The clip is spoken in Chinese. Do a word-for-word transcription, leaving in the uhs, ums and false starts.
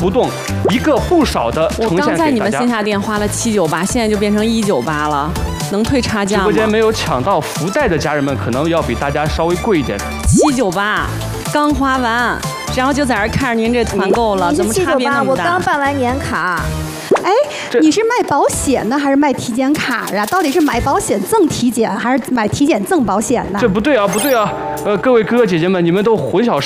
不动，一个不少的呈现给大家。 我刚在你们线下店花了七九八，现在就变成一九八了，能退差价吗？ 直播间没有抢到福袋的家人们，可能要比大家稍微贵一点。 七九八，刚花完，然后就在这看着您这团购了，怎么差别那么大？ 我刚办完年卡。 哎，你是卖保险呢，还是卖体检卡啊？到底是买保险赠体检，还是买体检赠保险呢？ 这不对啊，不对啊！呃，各位哥哥姐姐们，你们都混淆